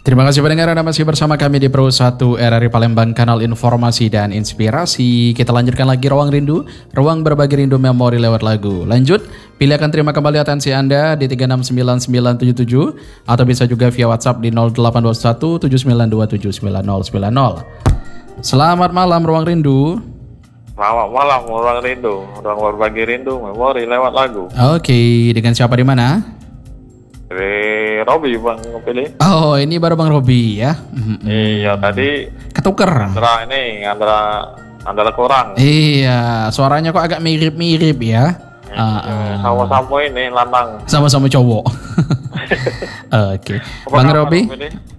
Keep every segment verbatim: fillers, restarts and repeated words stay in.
Terima kasih pendengar, Anda masih bersama kami di Pro satu R R I Palembang, kanal informasi dan inspirasi. Kita lanjutkan lagi Ruang Rindu, ruang berbagi rindu memori lewat lagu. Lanjut, pilih akan terima kembali atensi Anda di tiga enam sembilan sembilan tujuh tujuh atau bisa juga via WhatsApp di nol delapan dua satu tujuh sembilan dua tujuh sembilan nol sembilan nol. Selamat malam Ruang Rindu. Selamat malam Ruang Rindu, ruang berbagi rindu memori lewat lagu. Oke, dengan siapa di mana? Dari Robi Bang pilih. Oh, ini baru Bang Robi ya. Iya, tadi ketuker. antara ini, antara antara kurang. Iya, suaranya kok agak mirip-mirip ya. Iya, uh, uh. Sama-sama ini lanang. Sama-sama cowok. Oke. Okay. Bang Robi,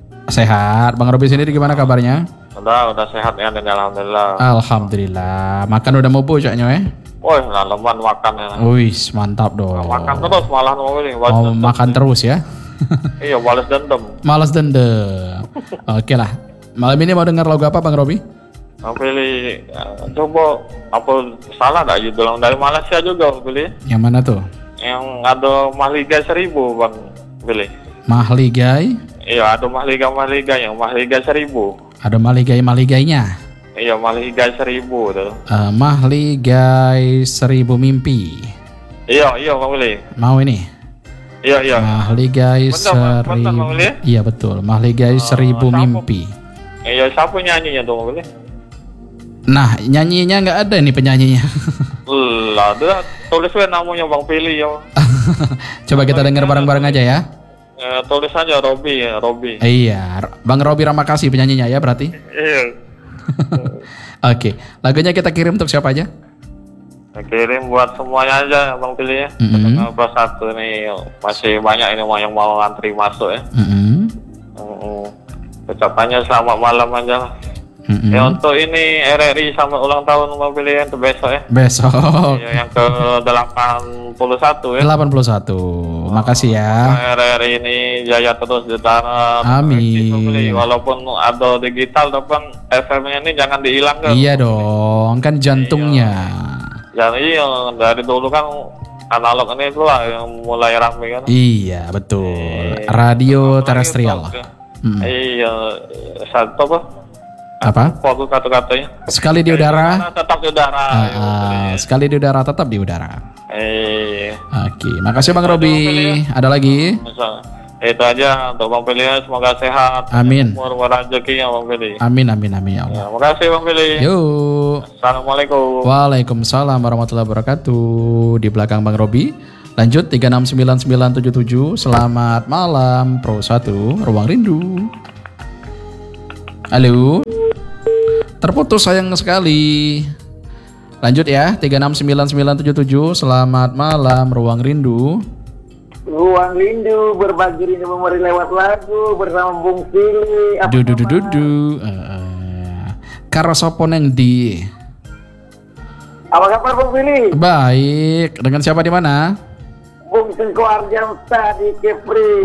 sehat. Bang Robi sendiri gimana kabarnya? Udah, udah sehat ya, dan alhamdulillah. Alhamdulillah. Makan udah mau pucaknya ya? Woi, laleman makan ya. Wih, mantap dong. Makan terus malah mau ini. Oh, makan terus ya? Iya, balas dendam. Malas dendam. Oke lah. Malam ini mau dengar lagu apa Bang Robi? Mau pilih, uh, coba apa salah tak judul dari Malaysia juga pilih. Yang mana tuh? Yang ada Mahligai seribu Bang pilih. Mahligai? Iya, ada Mahligai Mahligai yang Mahligai seribu. Ada Mahligai Mahligainya? Iya, Mahligai seribu tuh. Uh, Mahligai seribu mimpi. Iya, iya Bang Willy. Mau ini? Iya, iya. Mahligai seribu. Iya betul, Mahligai uh, seribu siapa? Mimpi. Iya, siapa nyanyinya tuh Bang Willy? Nah, nyanyinya nggak ada nih penyanyinya. Lah, dia tulis namanya Bang Pilih ya. Coba kita dengar bareng-bareng aja ya. Eh, tulis aja Robi ya, Robi. Iya, Bang Robi Ramakasih penyanyinya ya berarti. Iya. Oke, okay. Lagunya kita kirim untuk siapa aja? Kirim buat semuanya aja Bang Pilih ya. Mm-hmm. Plus satu nih masih banyak ini yang mau antri masuk ya. Mm-hmm. Mm-hmm. Ucapannya selamat malam aja lah. Mm-hmm. Ya untuk ini R R I sama ulang tahun Bang Pilih ya, untuk besok ya. Besok. Ya, yang ke delapan puluh satu ya. delapan puluh satu. Oh, makasih ya. R R I ini jaya terus di tanah. Amin. Walaupun ada digital depan F M-nya ini jangan dihilangkan. Iya dong, kan jantungnya. Iya. Jadi yang dari dulu kan analog ini itulah yang mulai ramai kan. Iya betul. E, Radio terestrial. Hmm. Iya, satu apa? Apa? Fokus kata-katanya. Sekali di udara. Tetap di udara. Uh, uh, sekali di udara tetap di udara. Eh. Oke, okay. Makasih Bang Robi. Ada lagi? Itu aja untuk Bang Pilih, semoga sehat. Amin. Umur rezekinya Bang Pilih. Amin amin amin ya Allah. Ya, makasih Bang Pilih. Yuk. Assalamualaikum. Waalaikumsalam warahmatullahi wabarakatuh. Di belakang Bang Robi. Lanjut tiga enam sembilan sembilan tujuh tujuh. Selamat malam Pro satu Ruang Rindu. Halo. Terputus sayang sekali. Lanjut ya, tiga enam sembilan sembilan tujuh tujuh. Selamat malam Ruang Rindu. Ruang Rindu berbagi rindu memori lewat lagu bersama Bung Pilih. Du du du du du. Uh, Karo sopo neng di. Apa kabar Bung Pilih? Baik. Dengan siapa di mana? Bung Tengku Ardiansyah di Kepri.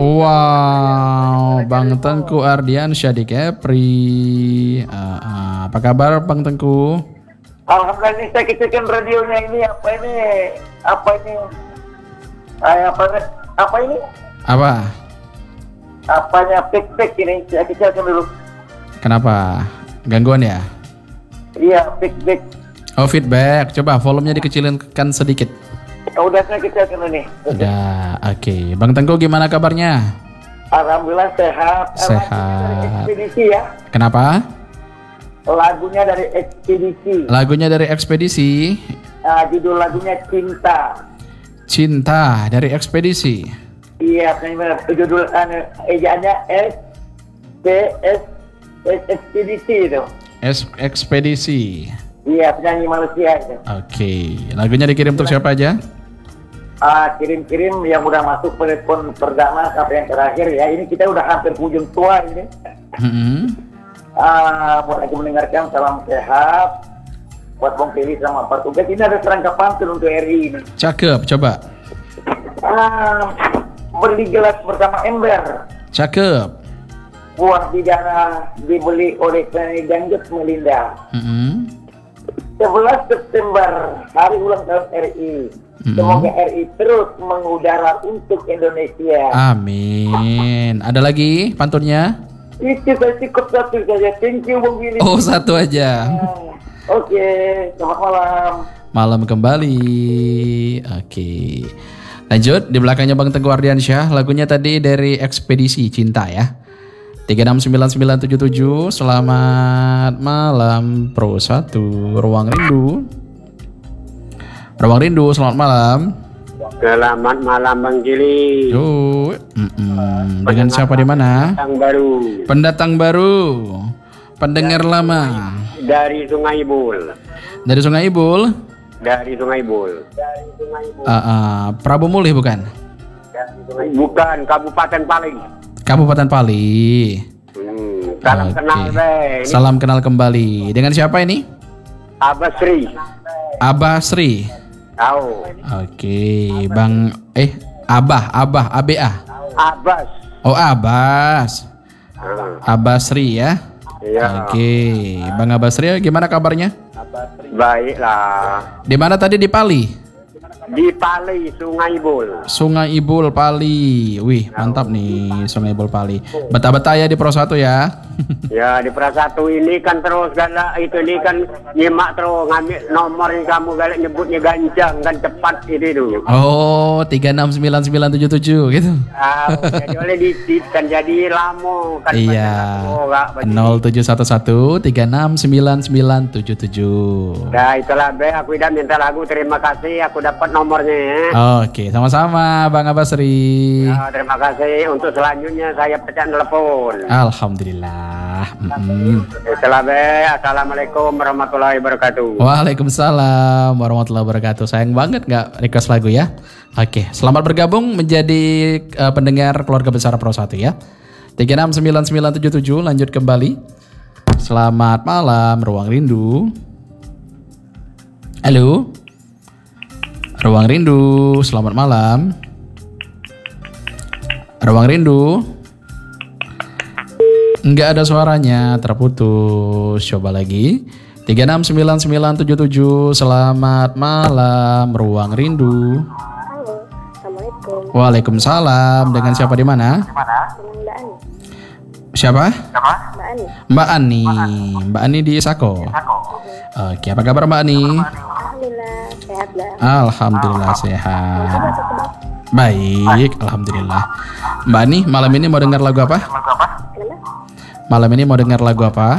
Wow, Bang Tengku Ardiansyah di Kepri. Uh, uh, apa kabar Bang Tengku? Alhamdulillah ini saya kecilkan radionya ini apa ini? Apa ini? Ay, apa apa ini? Apa? Apanya pik-pik ini? Saya kecilkan dulu. Kenapa? Gangguan ya? Iya, pik-pik. Oh, feedback. Coba volumenya dikecilkan sedikit. Oh, udah saya kecilkan ini. Udah, oke. Okay. Bang Tengku gimana kabarnya? Alhamdulillah sehat. Sehat. Dari ekspedisi ya. Kenapa? Lagunya dari ekspedisi. Lagunya dari ekspedisi. Uh, judul lagunya Cinta. Cinta dari ekspedisi. Iya, benar. Judul anu ejaannya S P S S ekspedisi itu. S ekspedisi. Iya, penyanyi Malaysia itu. Oke, okay. Lagunya dikirim untuk siapa aja? Ah, kirim-kirim yang udah masuk telepon pertama sampai yang terakhir ya. Ini kita udah hampir ujung tua ini. Mm-hmm. Ah, buat lagi mendengarkan salam sehat. Buat Bung Pilih sama Pak Tugas. Ini ada serangkap pantun untuk R I ini. Cakep, coba. Ah, beli gelas bersama ember. Cakep. Buah bidara dibeli oleh penyanyi dangdut Melinda. Mm-hmm. sebelas September hari ulang tahun R I. Mm-hmm. Semoga R I terus mengudara untuk Indonesia. Amin. Ada lagi pantunnya? Itu saya cukup satu saja. Thank you Bang Billy. Oh, satu aja. Oke, selamat malam. Malam kembali. Oke. Lanjut, di belakangnya Bang Teguh Ardiansyah. Lagunya tadi dari Ekspedisi Cinta ya. tiga enam sembilan sembilan tujuh tujuh. Selamat malam Pro satu Ruang Rindu. Ruang Rindu, selamat malam. Selamat malam Bang Gili. Yo, mm-mm. Dengan siapa di mana? Pendatang baru. Pendatang baru. Pendengar lama. Dari Sungai Bul. Dari Sungai Ibul. Dari Sungai Bul. Uh, uh, Prabu Mulih bukan? Bukan, Kabupaten Paling. Kabupaten Pali. Hmm, salam Oke. kenal deh. Ini Salam kenal kembali. Dengan siapa ini? Abah Sri. Abah Sri. Tahu. Oke, Bang eh Abah, Abah, A B A. Abbas. Oh, Abbas. Hmm, Abah Sri ya. Iya. Oke, Bang Abah Sri gimana kabarnya? Baiklah. Di mana tadi, di Pali? Di Pali, Sungai Bul. Sungai Ibul Pali. Wih, mantap nih Sungai Ibul Pali. Betah-betah ya di Pro satu ya. Ya di Prasatu ini kan terus galak itu ini kan nyimak terus ngambil nomor yang kamu galak nyebutnya gancang kan cepat itu tuh. Oh, tiga enam sembilan sembilan tujuh tujuh gitu. Ah, jadi oleh di, di kan jadi lamo kan. Iya. Oh, enggak nol tujuh satu satu tiga enam sembilan sembilan tujuh tujuh. Nah itulah be, aku udah minta lagu, terima kasih aku dapat nomornya ya. Oke, sama-sama Bang Abasri. Ya, terima kasih, untuk selanjutnya saya pecat telepon. Alhamdulillah. Mm-mm. Itulah be, assalamualaikum warahmatullahi wabarakatuh. Waalaikumsalam warahmatullahi wabarakatuh. Sayang banget nggak request lagu ya. Oke, selamat bergabung menjadi uh, pendengar keluarga besar Pro satu ya. tiga enam sembilan sembilan tujuh tujuh, lanjut kembali. Selamat malam Ruang Rindu. Halo. Ruang Rindu, selamat malam. Ruang Rindu. Enggak ada suaranya, terputus. Coba lagi. tiga enam sembilan sembilan tujuh tujuh. Selamat malam Ruang Rindu. Halo, Assalamualaikum. Waalaikumsalam. Dengan siapa di mana? Dengan Mbak Ani. Siapa? Mbak Ani. Mbak Ani. Mbak Ani di Sako. Oke, apa kabar Mbak Ani? Alhamdulillah sehat lah. Alhamdulillah sehat. Baik, alhamdulillah. Mbak Ani, malam ini mau dengar lagu apa? Kenapa? Malam ini mau dengar lagu apa?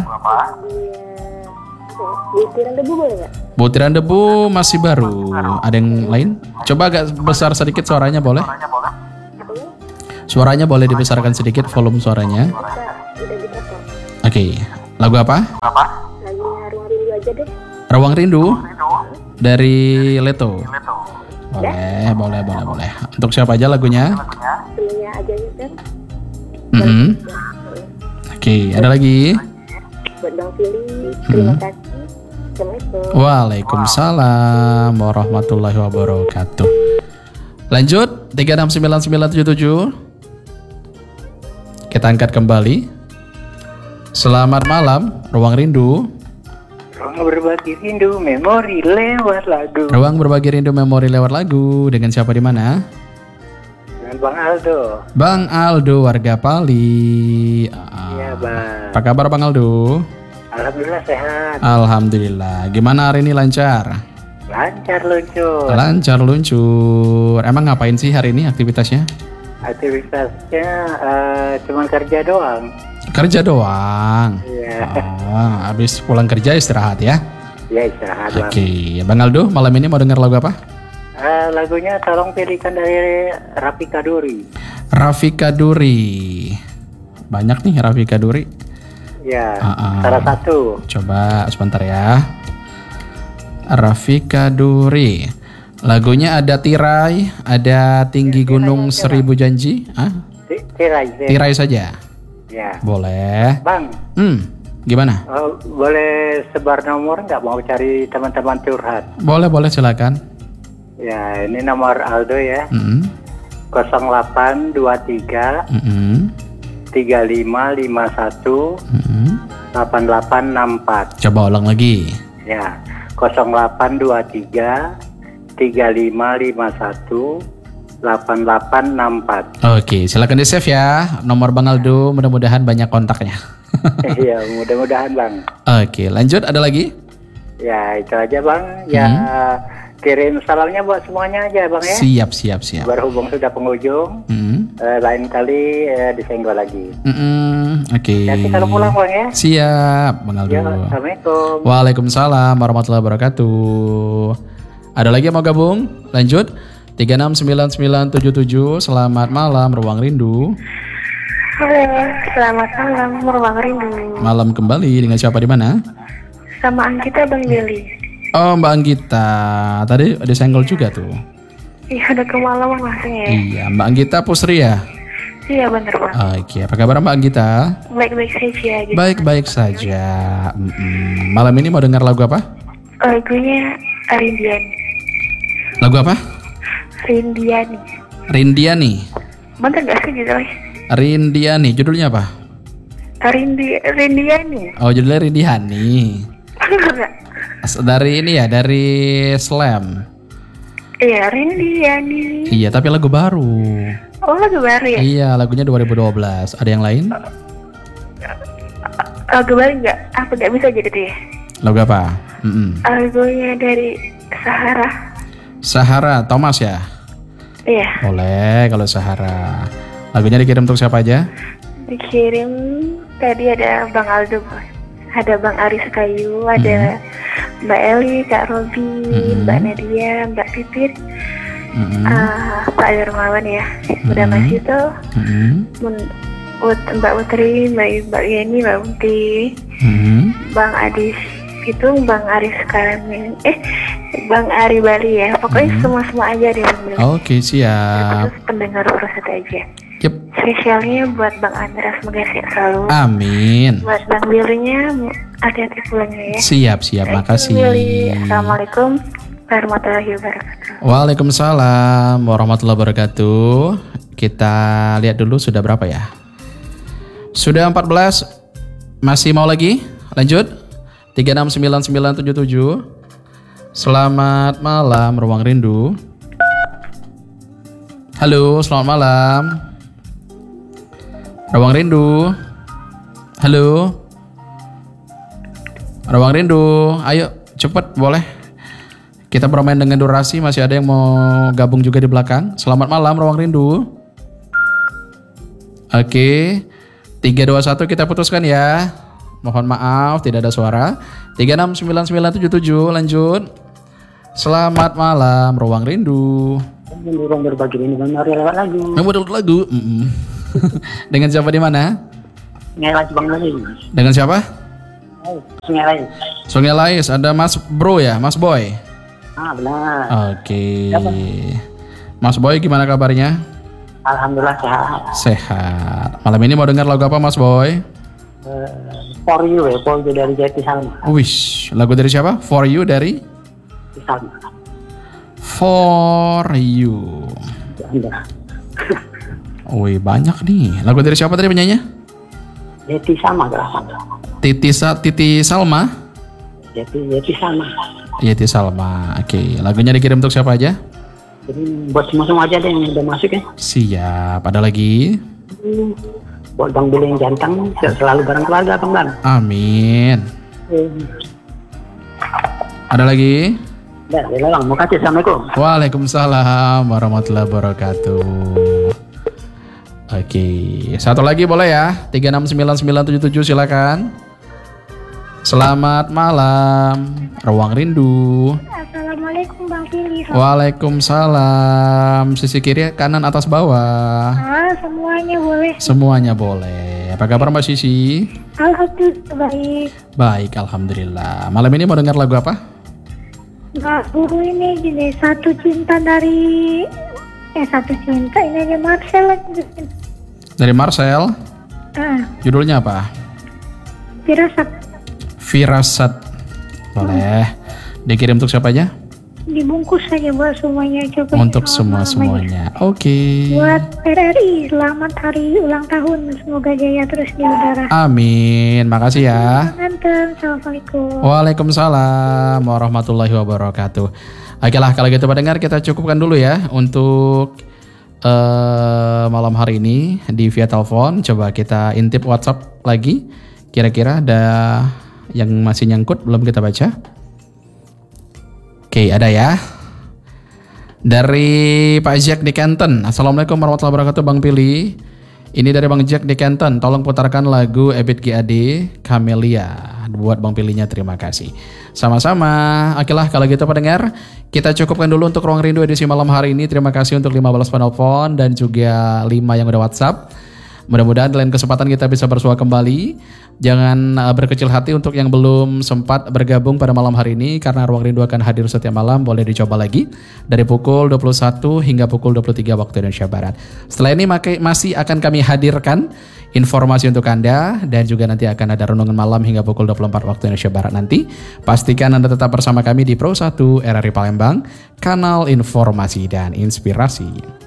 Butiran debu boleh nggak? Butiran debu masih baru. Ada yang lain? Coba agak besar sedikit suaranya boleh? Suaranya boleh dibesarkan sedikit volume suaranya. Kita udah dipotong. Oke, lagu apa? Lagunya Ruang Rindu aja deh. Ruang Rindu dari Leto. Boleh, boleh, boleh, boleh. Untuk siapa aja lagunya? Temennya aja ya kan? Mm-hmm. Oke, ada lagi? Buat Bang Fili, terima kasih. Assalamualaikum. Waalaikumsalam warahmatullahi wabarakatuh. Lanjut, tiga enam sembilan sembilan tujuh tujuh. Kita angkat kembali. Selamat malam, Ruang Rindu. Ruang berbagi rindu memori lewat lagu. Ruang berbagi rindu memori lewat lagu. Dengan siapa di mana? Dengan Bang Aldo. Bang Aldo, warga Pali. Ah, Iya Bang. Apa kabar Bang Aldo? Alhamdulillah sehat. Alhamdulillah. Gimana hari ini, lancar? Lancar luncur. Lancar luncur. Emang ngapain sih hari ini aktivitasnya? Aktivitasnya uh, cuman kerja doang. Kerja doang. Iya. Oh, habis pulang kerja istirahat ya? Ya istirahat Bang. Oke, Bang Aldo, malam ini mau dengar lagu apa? Uh, lagunya tolong pilihkan dari Rafika Duri. Rafika Duri. Banyak nih Rafika Duri. Ya, Uh-uh. salah satu. Coba sebentar ya. Rafika Duri. Lagunya ada Tirai, ada Tinggi Gunung Seribu Janji. Ah? Ti- Tirai. Tirai. Tirai saja. Ya. Boleh. Bang, Hmm, gimana? uh, boleh sebar nomor nggak, mau cari teman-teman curhat? Boleh, boleh silakan. Ya, ini nomor Aldo ya. Mm-mm. nol delapan dua tiga Mm-mm. tiga lima lima satu Mm-mm. delapan delapan enam empat. Coba ulang lagi. Ya, nol delapan dua tiga tiga lima lima satu delapan delapan enam empat. Oke, silakan di save ya nomor Bang Aldo, mudah-mudahan banyak kontaknya. Iya, mudah-mudahan Bang. Oke, lanjut ada lagi? Ya itu aja Bang. Ya Hmm. kirim salamnya buat semuanya aja Bang ya. Siap, siap, siap. Berhubung sudah penghujung, Hmm. eh, lain kali eh, disenggol lagi. Mm-mm, Oke. Nanti kalau pulang Bang ya. Siap, Bang Aldo. Ya, Assalamualaikum. Waalaikumsalam warahmatullahi wabarakatuh. Ada lagi yang mau gabung? Lanjut. tiga enam sembilan sembilan tujuh tujuh. Selamat malam Ruang Rindu. Halo, selamat malam, Ruang Rindu. Malam kembali dengan siapa di mana? Sama Anggita Bang Billy. Oh, Mbak Anggita. Tadi ada senggol juga tuh. Iya, udah kemalaman langsung ya. Iya, Mbak Anggita Pusri ya? Iya bener Bang. Oke, apa kabar Mbak Anggita? Baik-baik saja gitu. Baik-baik saja. Mm-mm. Malam ini mau dengar lagu apa? Lagunya Rindiani. Lagu apa? Rindiani. Rindiani. Bener gak sih judulnya? Rindiani. Judulnya apa? Rindi Rindiani. Oh, judulnya Rindiani. Bener gak? As- Dari ini ya, dari Slam. Iya, Rindiani. Iya, tapi lagu baru. Oh, lagu baru ya? Iya, lagunya dua ribu dua belas. Ada yang lain? Lagu baru gak? Apa gak bisa jadi dia? Lagu apa? Mm-mm. Lagunya dari Sahara. Sahara, Thomas ya? Iya, Boleh kalau Sahara. Lagunya dikirim untuk siapa aja? dikirim tadi ada Bang Aldo, ada Bang Aris Kayu, ada Mbak Eli, Kak Robi, Mhm. Mbak Nadia, Mbak Pipit, Mm-mm. ah, Pak Dermawan ya, udah Mhm. masih itu, Mm-mm. Men- Ut- Mbak Utri, Mbak Mbak Yeni, Mbak Unti, Mm-mm. Bang Adis itu, Bang Aris Kamil, eh Bang Ari Bali ya, pokoknya Mhm. semua semua aja deh Bang Billy. Oke, siap. Terus pendengar proses aja. Yep. Spesialnya buat Bang Andra, semoga sehat selalu. Amin. Buat Bang Billy-nya, hati-hati pulangnya ya. Siap, siap. Thank you, Makasih. Billy. Assalamualaikum warahmatullahi wabarakatuh. Waalaikumsalam warahmatullahi wabarakatuh. Kita lihat dulu sudah berapa ya? Sudah empat belas. Masih mau lagi? Lanjut. tiga enam sembilan sembilan tujuh tujuh. Selamat malam Ruang Rindu. Halo, selamat malam. Ruang Rindu. Halo. Ruang Rindu. Ayo, cepet boleh. Kita bermain dengan durasi, masih ada yang mau gabung juga di belakang. Selamat malam Ruang Rindu. Oke. tiga dua satu kita putuskan ya. Mohon maaf tidak ada suara. tiga enam sembilan sembilan tujuh tujuh lanjut. Selamat malam Ruang Rindu. Ruang berbagi ini benar lewat lagu. Yang mau lagu? Mm-mm. Dengan siapa di mana? Sungai Lais Bang Billy. Dengan siapa? Sungai Lais. Sungai Lais, ada Mas Bro ya, Mas Boy. Ah benar. Oke. Mas Boy gimana kabarnya? Alhamdulillah sehat. Sehat. Malam ini mau dengar lagu apa Mas Boy? Uh, for you ya, for you dari Jati Salma. Wish, lagu dari siapa? For You dari? Jati Salma. For You. Anda. Wih banyak nih. Lagu dari siapa tadi penyanyinya? Jati Salma gerakan. Titi, Sa- Titi Salma. Jati Jati Salma. Titi Salma. Oke, lagunya dikirim untuk siapa aja? Jadi buat semua-semua aja deh yang udah masuk ya. Siap. Ada lagi? Buat Bang Billy yang ganteng, selalu bareng keluarga Bang Bang. Amin. Ada lagi? Dah, ya Bang, mau kasih assalamualaikum. Waalaikumsalam warahmatullahi wabarakatuh. Oke, satu lagi boleh ya? tiga enam sembilan sembilan tujuh tujuh silakan. Selamat malam, Ruang Rindu. Assalamualaikum Bang Billy. Waalaikumsalam. Sisi kiri, kanan, atas, bawah. Ah, semuanya boleh. Semuanya boleh. Apa kabar Mbak Sisi? Alhamdulillah baik. Baik, alhamdulillah. Malam ini mau dengar lagu apa? Lagu ini gini, satu cinta dari eh satu cinta ini aja Marcel. Dari Marcel. Ah, Judulnya apa? firasat Firasat. Boleh. Dikirim untuk siapa aja? dibungkus saja buat semuanya coba. Untuk Selamat semua malam ya. semuanya. Oke. Buat R R I, selamat hari ulang tahun. Semoga jaya terus di udara. Amin. Makasih ya. Nanten, assalamualaikum. Waalaikumsalam warahmatullahi wabarakatuh. Oke lah, kalau gitu pendengar kita cukupkan dulu ya untuk uh, malam hari ini di via telepon. Coba kita intip WhatsApp lagi. Kira-kira ada yang masih nyangkut belum kita baca? Oke, ada ya. Dari Pak Jack di Canton. Assalamualaikum warahmatullahi wabarakatuh Bang Pili. Ini dari Bang Jack di Canton. Tolong putarkan lagu Ebit G A D Camelia. Buat Bang Pilinya, terima kasih. Sama-sama. Okelah kalau gitu pendengar, kita cukupkan dulu untuk Ruang Rindu edisi malam hari ini. Terima kasih untuk lima belas penelpon dan juga lima yang udah WhatsApp. Mudah-mudahan di lain kesempatan kita bisa bersua kembali. Jangan uh, berkecil hati untuk yang belum sempat bergabung pada malam hari ini, karena Ruang Rindu akan hadir setiap malam. Boleh dicoba lagi dari pukul dua puluh satu hingga pukul dua puluh tiga waktu Indonesia Barat. Setelah ini masih akan kami hadirkan informasi untuk Anda, dan juga nanti akan ada renungan malam hingga pukul dua puluh empat waktu Indonesia Barat nanti. Pastikan Anda tetap bersama kami di Pro satu R R I Palembang, kanal informasi dan inspirasi.